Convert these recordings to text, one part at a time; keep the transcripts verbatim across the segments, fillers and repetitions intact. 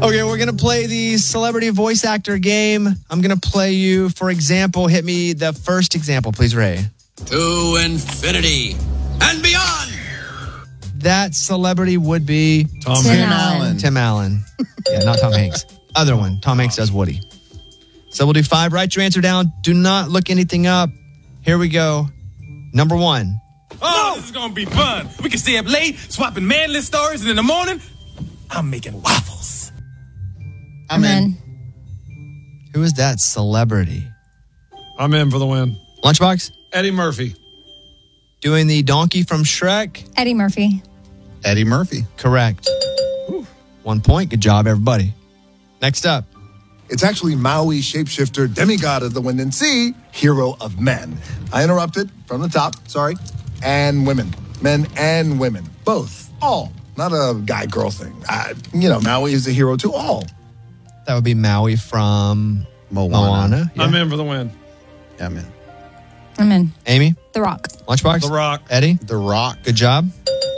Okay, we're going to play the celebrity voice actor game. I'm going to play you, for example, hit me the first example, please, Ray. To infinity and beyond. That celebrity would be Tom Tim Hanks. Allen. Tim Allen. Yeah, not Tom Hanks. Other one. Tom Hanks does Woody. So we'll do five. Write your answer down. Do not look anything up. Here we go. Number one. Oh, this is going to be fun. We can stay up late, swapping manly stories, and in the morning, I'm making waffles. I'm in. Who is that celebrity? I'm in for the win. Lunchbox? Eddie Murphy. Doing the donkey from Shrek? Eddie Murphy. Eddie Murphy. Correct. One point. Good job, everybody. Next up. It's actually Maui, shapeshifter, demigod of the wind and sea, hero of men. I interrupted from the top, sorry. And women. Men and women. Both. All. Not a guy-girl thing. Uh, you know, Maui is a hero to all. That would be Maui from Moana. Moana. Yeah. I'm in for the win. Yeah, I'm in. I'm in. Amy? The Rock. Lunchbox? The Rock. Eddie? The Rock. Good job.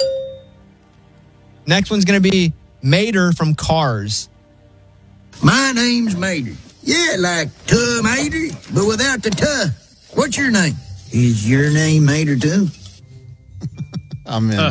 Next one's going to be Mater from Cars. My name's Mater. Yeah, like Tuh Mater, but without the tuh. What's your name? Is your name Mater too? I'm in. Uh.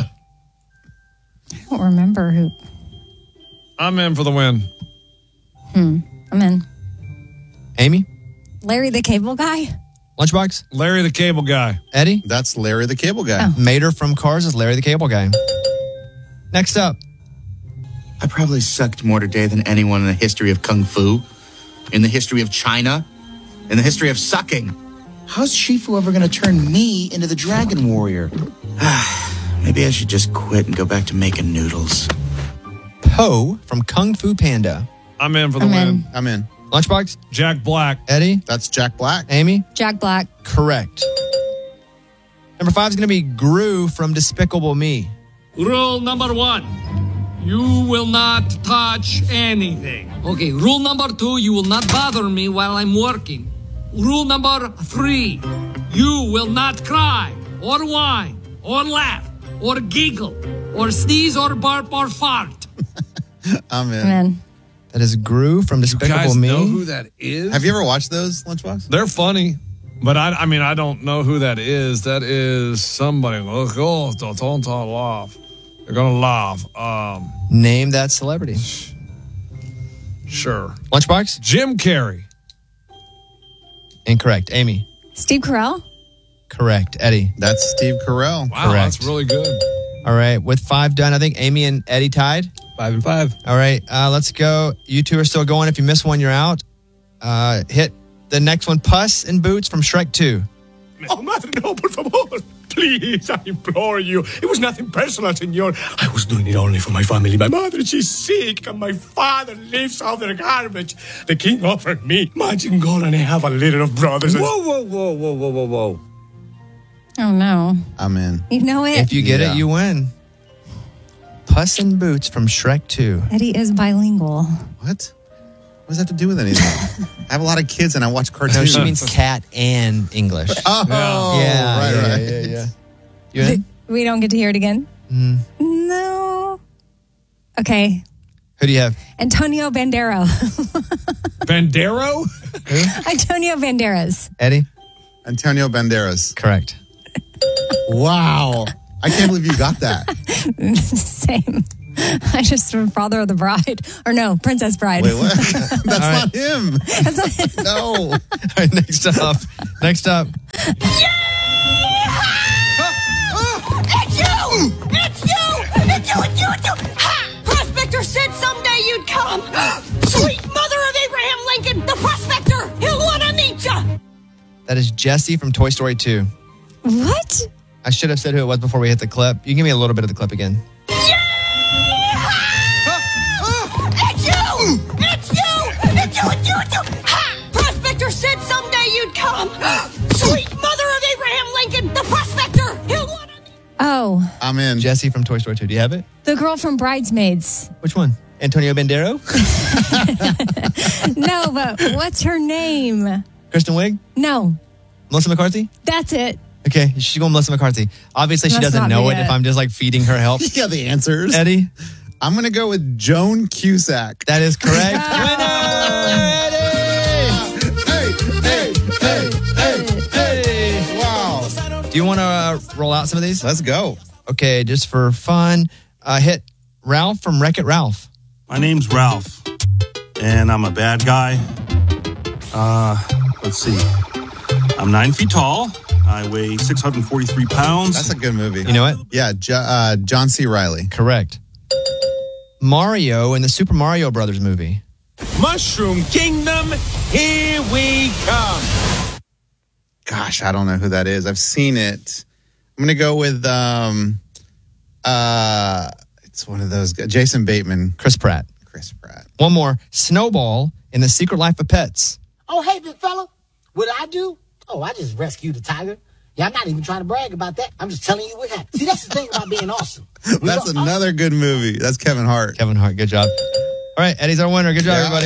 I don't remember who. I'm in for the win. Hmm. I'm in. Amy? Larry the Cable Guy. Lunchbox? Larry the Cable Guy. Eddie? That's Larry the Cable Guy. Oh. Mater from Cars is Larry the Cable Guy. Next up. I probably sucked more today than anyone in the history of Kung Fu, in the history of China, in the history of sucking. How's Shifu ever going to turn me into the Dragon Warrior? Maybe I should just quit and go back to making noodles. Poe from Kung Fu Panda. I'm in for the I'm win. in. I'm in. Lunchbox? Jack Black. Eddie? That's Jack Black. Amy? Jack Black. Correct. Number five is going to be Gru from Despicable Me. Rule number one, you will not touch anything. Okay, rule number two, you will not bother me while I'm working. Rule number three, you will not cry or whine or laugh or giggle or sneeze or burp or fart. I'm in. I'm in. That is Gru from You Despicable guys Me. know who that is? Have you ever watched those, Lunchbox? They're funny, but I, I mean, I don't know who that is. That is somebody. Oh, don't, don't, don't laugh. You're gonna laugh. Um, Name that celebrity. sure. Lunchbox? Jim Carrey. Incorrect. Amy? Steve Carell. Correct. Eddie? That's Steve Carell. Wow, Correct. that's really good. All right. With five done, I think Amy and Eddie tied. Five and five. All right. Uh, let's go. You two are still going. If you miss one, you're out. Uh, hit the next one. Puss in Boots from Shrek two. Oh, madre, no, por favor. Please, I implore you. It was nothing personal, senor. I was doing it only for my family. My mother, she's sick, and my father lives off their garbage. The king offered me magic gold, and I have a litter of brothers. and- Whoa, whoa, whoa, whoa, whoa, whoa, whoa. Oh, no. I'm in. You know it. If you get Yeah. it, you win. Puss in Boots from Shrek two. Eddie is bilingual. What? What does that have to do with anything? I have a lot of kids and I watch No, cartoons. she means cat and English. Oh, yeah, right, yeah, right. yeah, yeah. You in? We don't get to hear it again? Mm. No. Okay. Who do you have? Antonio Bandero. Bandero? Antonio Banderas. Eddie? Antonio Banderas. Correct. Wow. I can't believe you got that. Same. I just Father of the Bride. Or no, Princess Bride. Wait, what? That's right. not him. That's not him. No. All right, next up. Next up. It's you! It's you! It's you! It's you! It's you! Ha! Prospector said someday you'd come. Sweet mother of Abraham Lincoln, the prospector! He'll want to meet ya! That is Jesse from Toy Story two. What? I should have said who it was before we hit the clip. You give me a little bit of the clip again. It's you! It's you! It's you! It's you! It's you! Ha! Prospector said someday you'd come. Sweet mother of Abraham Lincoln, the prospector! He'll want to... Oh, I'm in. Jesse from Toy Story two. Do you have it? the girl from Bridesmaids. Which one? Antonio Bandero? No, but what's her name? Kristen Wiig? No, Melissa McCarthy? that's it. Okay, she's going Melissa McCarthy. Obviously, she Must doesn't not know be it it. if I'm just like feeding her help. You got the answers. Eddie? I'm going to go with Joan Cusack. That is correct. Winner, Eddie! Hey, hey, hey, hey, hey. Wow. Do you want to uh, roll out some of these? Let's go. Okay, just for fun, uh, hit Ralph from Wreck-It Ralph. My name's Ralph, and I'm a bad guy. Uh, let's see. I'm nine feet tall. I weigh six hundred forty-three pounds. That's a good movie. You know it? Yeah, jo- uh, John C. Reilly. Correct. Mario in the Super Mario Brothers movie. Mushroom Kingdom, here we come. Gosh, I don't know who that is. I've seen it. I'm going to go with, um, uh, it's one of those guys. Jason Bateman. Chris Pratt. Chris Pratt. One more. Snowball in The Secret Life of Pets. Oh, hey, big fella. What I do? Oh, I just rescued a tiger. Yeah, I'm not even trying to brag about that. I'm just telling you what happened. See, that's the thing about being awesome. That's another good movie. That's Kevin Hart. Kevin Hart. Good job. All right, Eddie's our winner. Good job, Yeah. everybody.